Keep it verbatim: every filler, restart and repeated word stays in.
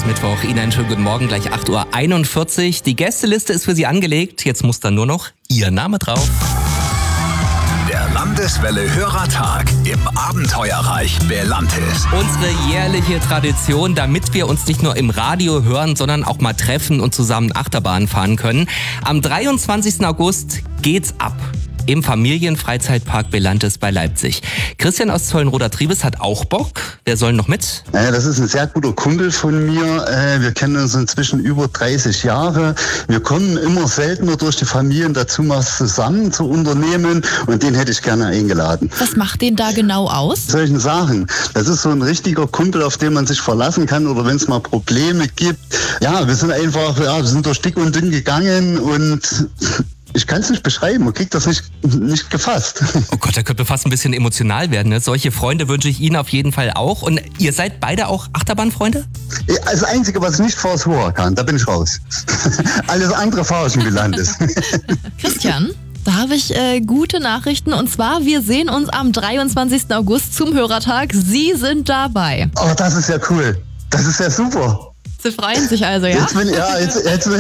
ist Mittwoch. Ihnen einen schönen guten Morgen, gleich acht Uhr einundvierzig. Die Gästeliste ist für Sie angelegt. Jetzt muss dann nur noch Ihr Name drauf. Der Landeswelle Hörertag im Abenteuerreich Belantis. Unsere jährliche Tradition, damit wir uns nicht nur im Radio hören, sondern auch mal treffen und zusammen Achterbahn fahren können. Am dreiundzwanzigsten August geht's ab im Familienfreizeitpark Belantis bei Leipzig. Christian aus Zollenroda-Triebes hat auch Bock. Wer soll noch mit? Äh, das ist ein sehr guter Kumpel von mir. Äh, wir kennen uns inzwischen über dreißig Jahre. Wir kommen immer seltener durch die Familien dazu, was zusammen zu unternehmen. Und den hätte ich gerne eingeladen. Was macht den da genau aus? Solchen Sachen. Das ist so ein richtiger Kumpel, auf den man sich verlassen kann. Oder wenn es mal Probleme gibt. Ja, wir sind einfach, ja, wir sind durch dick und dünn gegangen und ich kann es nicht beschreiben, man kriegt das nicht, nicht gefasst. Oh Gott, da könnte fast ein bisschen emotional werden. Ne? Solche Freunde wünsche ich Ihnen auf jeden Fall auch. Und ihr seid beide auch Achterbahnfreunde? Das Einzige, was ich nicht vors Rohr kann, da bin ich raus. Alles andere fahre ich in Belantis. Christian, da habe ich äh, gute Nachrichten. Und zwar, wir sehen uns am dreiundzwanzigsten August zum Hörertag. Sie sind dabei. Oh, das ist ja cool. Das ist ja super. Sie freuen sich also, ja? Jetzt bin, ja, jetzt, jetzt bin